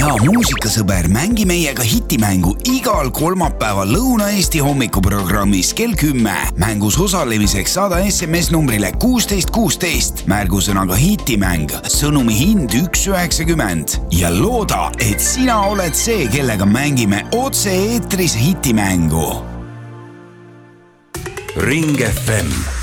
hea muusikasõber, mängi meiega hitimängu igal kolmapäeval Lõuna-Eesti hommikuprogrammis kell 10. Mängus osalemiseks saada SMS numbrile 1616, märgusõnaga hitimäng, sõnumi hind 1,90 ja looda, et sina oled see, kellega mängime otse eetris hitimängu. Ring FM